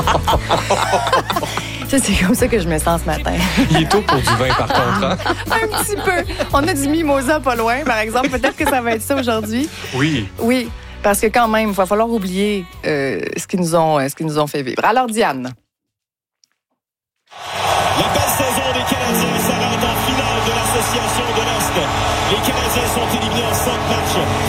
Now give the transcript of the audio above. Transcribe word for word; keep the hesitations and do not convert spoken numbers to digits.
Ça, c'est comme ça que je me sens ce matin. Il est tôt pour du vin, par contre. Hein? Un petit peu. On a du mimosa pas loin, par exemple. Peut-être que ça va être ça aujourd'hui. Oui. Oui, parce que quand même, il va falloir oublier euh, ce qu'ils nous ont, ce qu'ils nous ont fait vivre. Alors, Diane. La belle saison des Canadiens s'arrête en finale de l'Association de l'Est. Les Canadiens sont éliminés en cinq matchs.